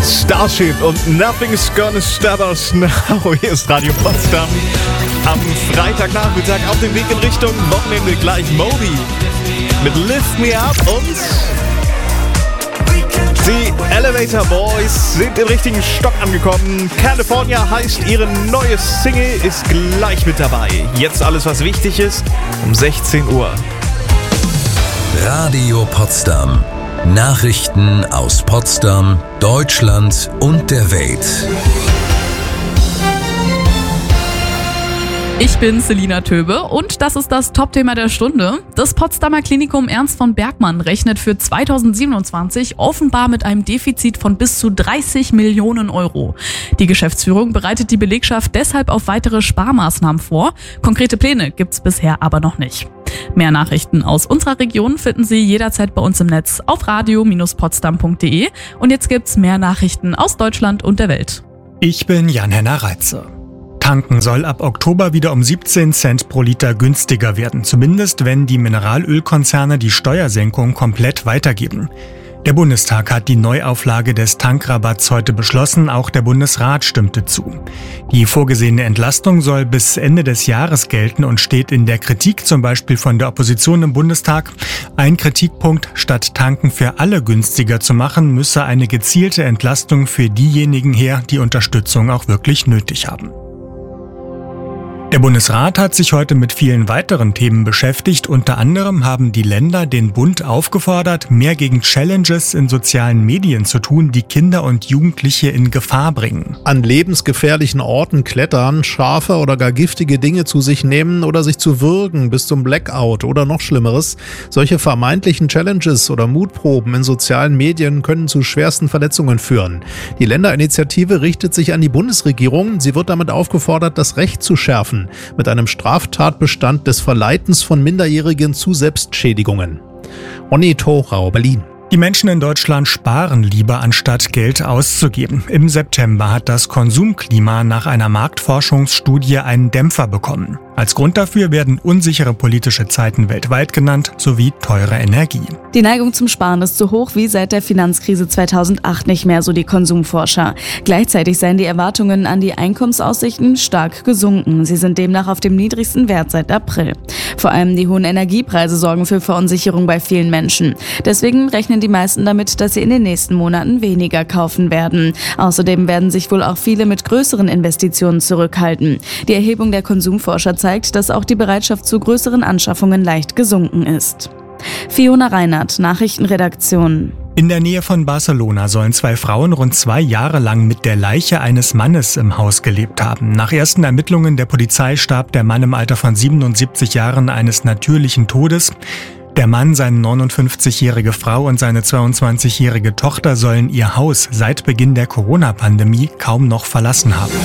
Starship und Nothing's Gonna Stop Us Now. Hier ist Radio Potsdam. Am Freitagnachmittag auf dem Weg in Richtung Wochenende gleich Moby mit Lift Me Up und die Elevator Boys sind im richtigen Stock angekommen. California heißt ihre neue Single, ist gleich mit dabei. Jetzt alles, was wichtig ist, um 16 Uhr. Radio Potsdam. Nachrichten aus Potsdam, Deutschland und der Welt. Ich bin Selina Töbe und das ist das Top-Thema der Stunde. Das Potsdamer Klinikum Ernst von Bergmann rechnet für 2027 offenbar mit einem Defizit von bis zu 30 Millionen Euro. Die Geschäftsführung bereitet die Belegschaft deshalb auf weitere Sparmaßnahmen vor. Konkrete Pläne gibt's bisher aber noch nicht. Mehr Nachrichten aus unserer Region finden Sie jederzeit bei uns im Netz auf radio-potsdam.de. Und jetzt gibt's mehr Nachrichten aus Deutschland und der Welt. Ich bin Jan-Henner Reitze. Tanken soll ab Oktober wieder um 17 Cent pro Liter günstiger werden, zumindest wenn die Mineralölkonzerne die Steuersenkung komplett weitergeben. Der Bundestag hat die Neuauflage des Tankrabatts heute beschlossen, auch der Bundesrat stimmte zu. Die vorgesehene Entlastung soll bis Ende des Jahres gelten und steht in der Kritik, zum Beispiel von der Opposition im Bundestag. Ein Kritikpunkt: Statt Tanken für alle günstiger zu machen, müsse eine gezielte Entlastung für diejenigen her, die Unterstützung auch wirklich nötig haben. Der Bundesrat hat sich heute mit vielen weiteren Themen beschäftigt. Unter anderem haben die Länder den Bund aufgefordert, mehr gegen Challenges in sozialen Medien zu tun, die Kinder und Jugendliche in Gefahr bringen. An lebensgefährlichen Orten klettern, scharfe oder gar giftige Dinge zu sich nehmen oder sich zu würgen bis zum Blackout oder noch Schlimmeres. Solche vermeintlichen Challenges oder Mutproben in sozialen Medien können zu schwersten Verletzungen führen. Die Länderinitiative richtet sich an die Bundesregierung. Sie wird damit aufgefordert, das Recht zu schärfen. Mit einem Straftatbestand des Verleitens von Minderjährigen zu Selbstschädigungen. Ronny Thorau, Berlin. Die Menschen in Deutschland sparen lieber, anstatt Geld auszugeben. Im September hat das Konsumklima nach einer Marktforschungsstudie einen Dämpfer bekommen. Als Grund dafür werden unsichere politische Zeiten weltweit genannt, sowie teure Energie. Die Neigung zum Sparen ist so hoch wie seit der Finanzkrise 2008 nicht mehr, so die Konsumforscher. Gleichzeitig seien die Erwartungen an die Einkommensaussichten stark gesunken. Sie sind demnach auf dem niedrigsten Wert seit April. Vor allem die hohen Energiepreise sorgen für Verunsicherung bei vielen Menschen. Deswegen rechnen die meisten damit, dass sie in den nächsten Monaten weniger kaufen werden. Außerdem werden sich wohl auch viele mit größeren Investitionen zurückhalten. Die Erhebung der Konsumforscher zeigt, dass auch die Bereitschaft zu größeren Anschaffungen leicht gesunken ist. Fiona Reinhardt, Nachrichtenredaktion. In der Nähe von Barcelona sollen 2 Frauen rund 2 Jahre lang mit der Leiche eines Mannes im Haus gelebt haben. Nach ersten Ermittlungen der Polizei starb der Mann im Alter von 77 Jahren eines natürlichen Todes. Der Mann, seine 59-jährige Frau und seine 22-jährige Tochter sollen ihr Haus seit Beginn der Corona-Pandemie kaum noch verlassen haben.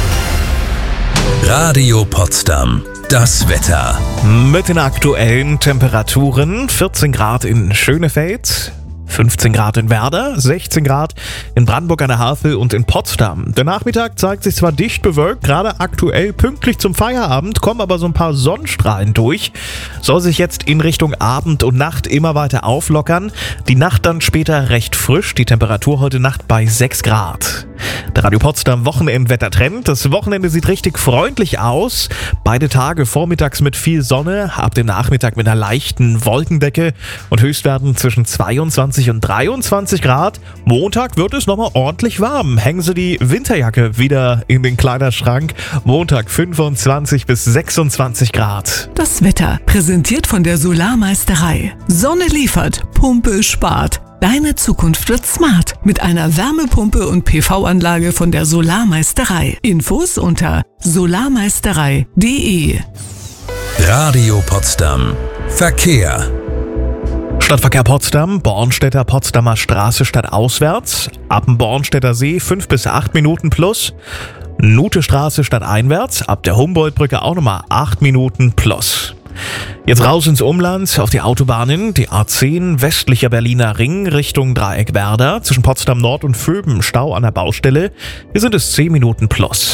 Radio Potsdam. Das Wetter. Mit den aktuellen Temperaturen: 14 Grad in Schönefeld, 15 Grad in Werder, 16 Grad in Brandenburg an der Havel und in Potsdam. Der Nachmittag zeigt sich zwar dicht bewölkt, gerade aktuell pünktlich zum Feierabend, kommen aber so ein paar Sonnenstrahlen durch. Soll sich jetzt in Richtung Abend und Nacht immer weiter auflockern. Die Nacht dann später recht frisch, die Temperatur heute Nacht bei 6 Grad. Der Radio Potsdam Wochenendwettertrend. Das Wochenende sieht richtig freundlich aus. Beide Tage vormittags mit viel Sonne, ab dem Nachmittag mit einer leichten Wolkendecke und Höchstwerten zwischen 22 und 23 Grad. Montag wird es nochmal ordentlich warm. Hängen Sie die Winterjacke wieder in den Kleiderschrank. Montag 25 bis 26 Grad. Das Wetter präsentiert von der Solarmeisterei. Sonne liefert, Pumpe spart. Deine Zukunft wird smart mit einer Wärmepumpe und PV-Anlage von der Solarmeisterei. Infos unter solarmeisterei.de. Radio Potsdam. Verkehr. Stadtverkehr Potsdam, Bornstedter Potsdamer Straße stadtauswärts, ab dem Bornstedter See 5 bis 8 Minuten plus. Nutestraße stadteinwärts, ab der Humboldtbrücke auch nochmal 8 Minuten plus. Jetzt raus ins Umland, auf die Autobahnen, die A10 westlicher Berliner Ring Richtung Dreieck Werder, zwischen Potsdam Nord und Vöben Stau an der Baustelle. Hier sind es 10 Minuten plus.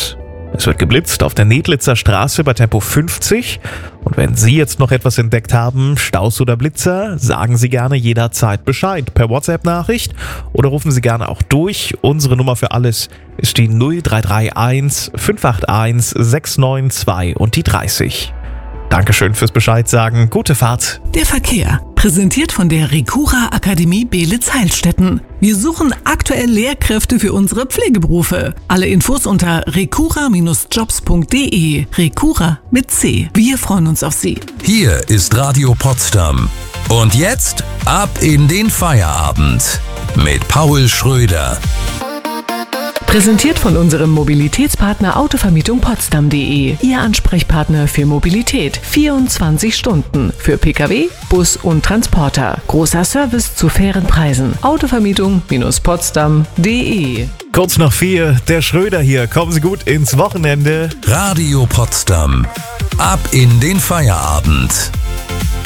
Es wird geblitzt auf der Nedlitzer Straße bei Tempo 50. Und wenn Sie jetzt noch etwas entdeckt haben, Staus oder Blitzer, sagen Sie gerne jederzeit Bescheid per WhatsApp-Nachricht oder rufen Sie gerne auch durch. Unsere Nummer für alles ist die 0331 581 692 und die 30. Dankeschön fürs Bescheid sagen. Gute Fahrt. Der Verkehr. Präsentiert von der Recura Akademie Beelitz-Heilstätten. Wir suchen aktuell Lehrkräfte für unsere Pflegeberufe. Alle Infos unter recura-jobs.de. Recura mit C. Wir freuen uns auf Sie. Hier ist Radio Potsdam. Und jetzt ab in den Feierabend mit Paul Schröder. Präsentiert von unserem Mobilitätspartner Autovermietung Potsdam.de. Ihr Ansprechpartner für Mobilität. 24 Stunden. Für Pkw, Bus und Transporter. Großer Service zu fairen Preisen. Autovermietung-potsdam.de. Kurz nach 4, der Schröder hier. Kommen Sie gut ins Wochenende. Radio Potsdam. Ab in den Feierabend.